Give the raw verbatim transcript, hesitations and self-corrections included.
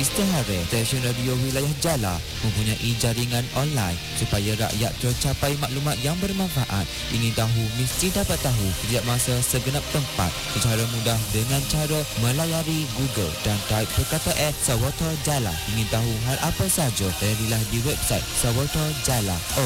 istihara. Stesen radio wilayah Jala mempunyai jaringan online supaya rakyat tercapai maklumat yang bermanfaat. Ingin tahu mesti dapat tahu setiap masa segenap tempat secara mudah dengan cara melayari Google dan type perkataan Sawata Jala. Ingin tahu hal apa saja, layarilah di website Sawata Jala.